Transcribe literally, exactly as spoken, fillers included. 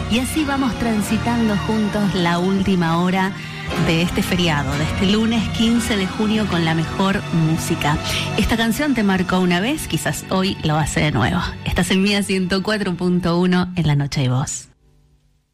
Y así vamos transitando juntos la última hora de este feriado, de este lunes quince de junio, con la mejor música. Esta canción te marcó una vez, quizás hoy lo hace de nuevo. Estás en Mía ciento cuatro punto uno, en La Noche y Voz.